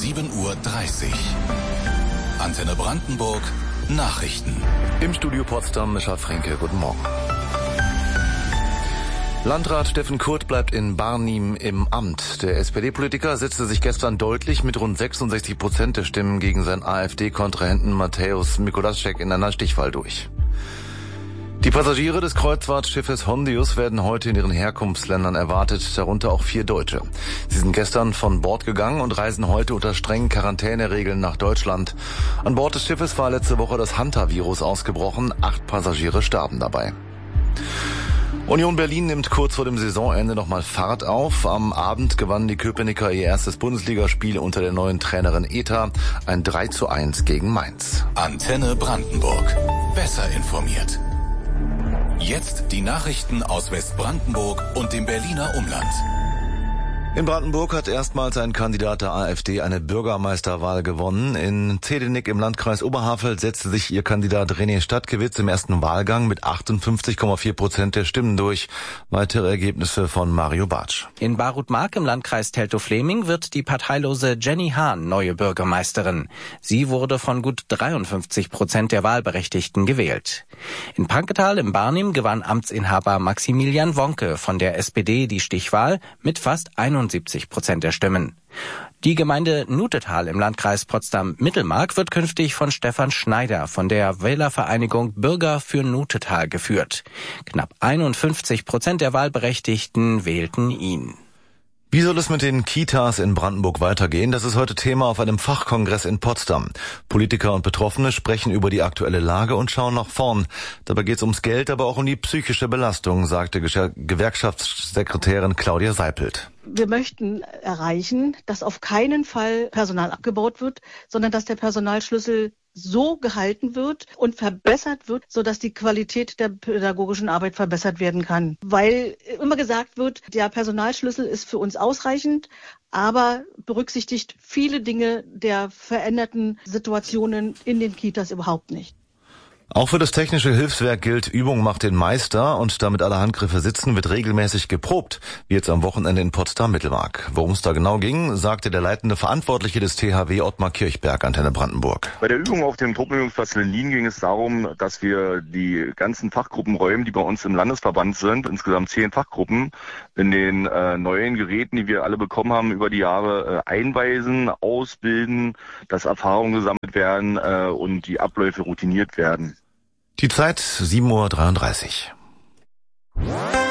7:30 Uhr. Antenne Brandenburg, Nachrichten. Im Studio Potsdam, Mischa Fränke, guten Morgen. Landrat Steffen Kurt bleibt in Barnim im Amt. Der SPD-Politiker setzte sich gestern deutlich mit rund 66% der Stimmen gegen seinen AfD-Kontrahenten Mateusz Mikolasek in einer Stichwahl durch. Die Passagiere des Kreuzfahrtschiffes Hondius werden heute in ihren Herkunftsländern erwartet, darunter auch 4 Deutsche. Sie sind gestern von Bord gegangen und reisen heute unter strengen Quarantäneregeln nach Deutschland. An Bord des Schiffes war letzte Woche das Hantavirus ausgebrochen. 8 Passagiere starben dabei. Union Berlin nimmt kurz vor dem Saisonende nochmal Fahrt auf. Am Abend gewannen die Köpenicker ihr erstes Bundesligaspiel unter der neuen Trainerin Eta, ein 3:1 gegen Mainz. Antenne Brandenburg. Besser informiert. Jetzt die Nachrichten aus Westbrandenburg und dem Berliner Umland. In Brandenburg hat erstmals ein Kandidat der AfD eine Bürgermeisterwahl gewonnen. In Zehdenick im Landkreis Oberhavel setzte sich ihr Kandidat René Stadtgewitz im ersten Wahlgang mit 58,4% der Stimmen durch. Weitere Ergebnisse von Mario Bartsch. In Barut-Mark im Landkreis Teltow-Fläming wird die parteilose Jenny Hahn neue Bürgermeisterin. Sie wurde von gut 53% der Wahlberechtigten gewählt. In Panketal im Barnim gewann Amtsinhaber Maximilian Wonke von der SPD die Stichwahl mit fast 71% der Stimmen. Die Gemeinde Nutetal im Landkreis Potsdam-Mittelmark wird künftig von Stefan Schneider von der Wählervereinigung Bürger für Nutetal geführt. Knapp 51% der Wahlberechtigten wählten ihn. Wie soll es mit den Kitas in Brandenburg weitergehen? Das ist heute Thema auf einem Fachkongress in Potsdam. Politiker und Betroffene sprechen über die aktuelle Lage und schauen nach vorn. Dabei geht es ums Geld, aber auch um die psychische Belastung, sagte Gewerkschaftssekretärin Claudia Seipelt. Wir möchten erreichen, dass auf keinen Fall Personal abgebaut wird, sondern dass der Personalschlüssel so gehalten wird und verbessert wird, sodass die Qualität der pädagogischen Arbeit verbessert werden kann. Weil immer gesagt wird, der Personalschlüssel ist für uns ausreichend, aber berücksichtigt viele Dinge der veränderten Situationen in den Kitas überhaupt nicht. Auch für das technische Hilfswerk gilt, Übung macht den Meister, und damit alle Handgriffe sitzen, wird regelmäßig geprobt, wie jetzt am Wochenende in Potsdam-Mittelmark. Worum es da genau ging, sagte der leitende Verantwortliche des THW Ottmar Kirchberg, Antenne Brandenburg. Bei der Übung auf dem Truppenübungsplatz in Berlin ging es darum, dass wir die ganzen Fachgruppenräume, die bei uns im Landesverband sind, insgesamt 10 Fachgruppen, in den neuen Geräten, die wir alle bekommen haben über die Jahre, einweisen, ausbilden, dass Erfahrungen gesammelt werden und die Abläufe routiniert werden. Die Zeit 7:33 Uhr.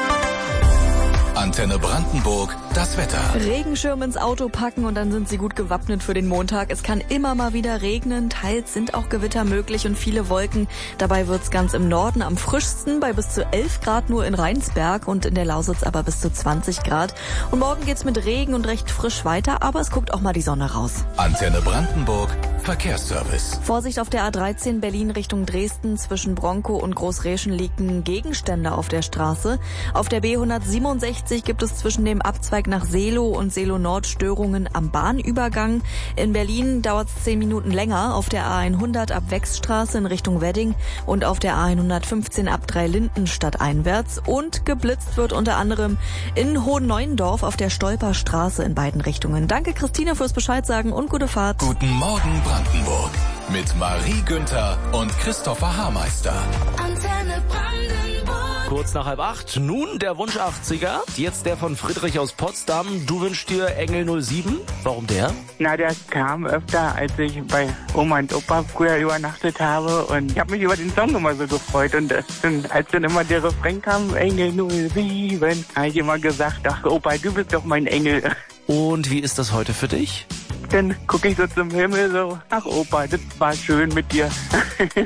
Antenne Brandenburg, das Wetter. Regenschirm ins Auto packen und dann sind Sie gut gewappnet für den Montag. Es kann immer mal wieder regnen, teils sind auch Gewitter möglich und viele Wolken. Dabei wird's ganz im Norden am frischsten bei bis zu 11 Grad nur in Rheinsberg und in der Lausitz aber bis zu 20 Grad. Und morgen geht's mit Regen und recht frisch weiter, aber es guckt auch mal die Sonne raus. Antenne Brandenburg, Verkehrsservice. Vorsicht auf der A13 Berlin Richtung Dresden. Zwischen Bronkow und Großreschen liegen Gegenstände auf der Straße. Auf der B167 gibt es zwischen dem Abzweig nach Seelow und Seelow Nord Störungen am Bahnübergang. In Berlin dauert es 10 Minuten länger. Auf der A100 ab Wechsstraße in Richtung Wedding und auf der A115 ab Dreilinden stadteinwärts. Und geblitzt wird unter anderem in Hohenneuendorf auf der Stolperstraße in beiden Richtungen. Danke Christine fürs Bescheid sagen und gute Fahrt. Guten Morgen Brandenburg mit Marie Günther und Christopher Haarmeister. Antenne Brandenburg. Kurz nach 7:30. Nun der Wunsch 80er. Jetzt der von Friedrich aus Potsdam. Du wünschst dir Engel 07. Warum der? Na, der kam öfter, als ich bei Oma und Opa früher übernachtet habe. Und ich habe mich über den Song immer so gefreut. Und als dann immer der Refrain kam, Engel 07, habe ich immer gesagt, ach Opa, du bist doch mein Engel. Und wie ist das heute für dich? Dann gucke ich so zum Himmel so, ach Opa, das war schön mit dir.